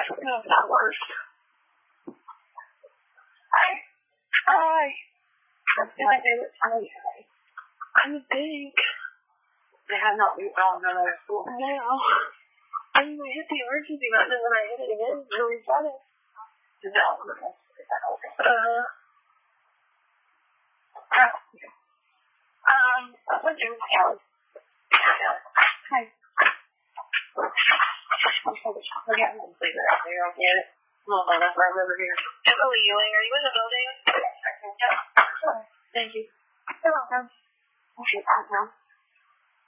No, it's not worse. Hi. What's my favorite time? I would think. They have not been found in another school. I know. I mean, we hit the emergency button and then I hit it again. Really funny. No. What's your count? Hi. I'm so chocolate. I'm going to leave it out there. I'll get it. Well, that's right over here. Emily Ewing, are you in the building? Yeah. Thank you. You're welcome. Okay,